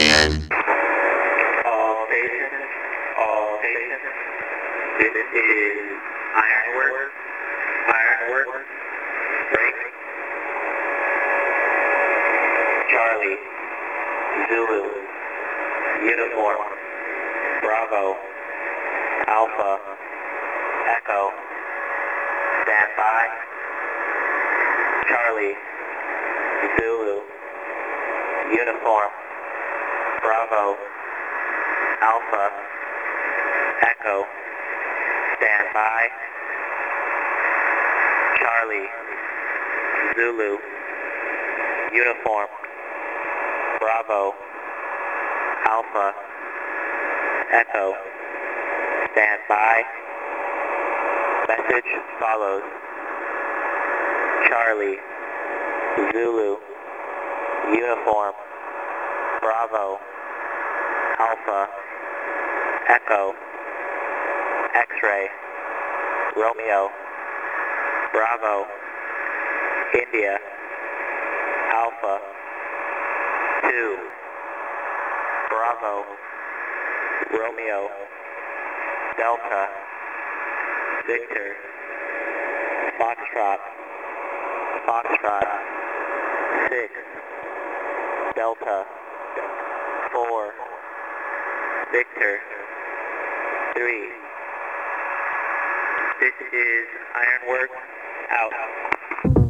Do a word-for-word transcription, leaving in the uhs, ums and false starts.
in. All stations, all stations. This is Ironworks, Ironworks, break. Charlie, Zulu, uniform, Bravo, Alpha, Echo, stand by. Charlie, Zulu, uniform, Bravo, Alpha, Echo, stand by. Charlie, Zulu, uniform, Bravo, Alpha, Echo, stand by. Message follows. Charlie, Zulu, uniform, Bravo, Alpha, Echo, X-ray, Romeo, Bravo, India, Alpha, two, Bravo, Romeo, Delta, Victor, Foxtrot, Foxtrot, six, Delta, four, Victor, three. This is Ironworks, out.